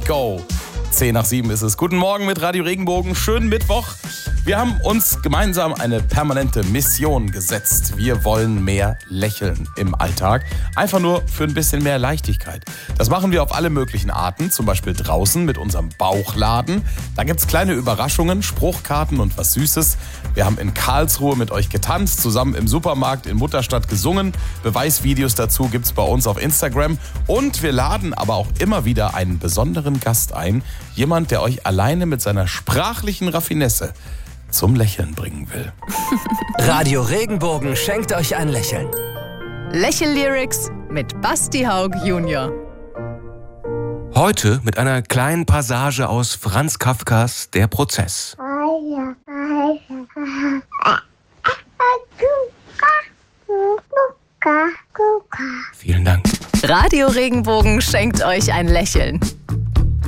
go. 6:10 ist es. Guten Morgen mit Radio Regenbogen. Schönen Mittwoch. Wir haben uns gemeinsam eine permanente Mission gesetzt. Wir wollen mehr lächeln im Alltag. Einfach nur für ein bisschen mehr Leichtigkeit. Das machen wir auf alle möglichen Arten. Zum Beispiel draußen mit unserem Bauchladen. Da gibt's kleine Überraschungen, Spruchkarten und was Süßes. Wir haben in Karlsruhe mit euch getanzt, zusammen im Supermarkt in Mutterstadt gesungen. Beweisvideos dazu gibt's bei uns auf Instagram. Und wir laden aber auch immer wieder einen besonderen Gast ein. Jemand, der euch alleine mit seiner sprachlichen Raffinesse zum Lächeln bringen will. Radio Regenbogen schenkt euch ein Lächeln. Lächel-Lyrics mit Basti Haug Junior. Heute mit einer kleinen Passage aus Franz Kafkas Der Prozess. Vielen Dank. Radio Regenbogen schenkt euch ein Lächeln.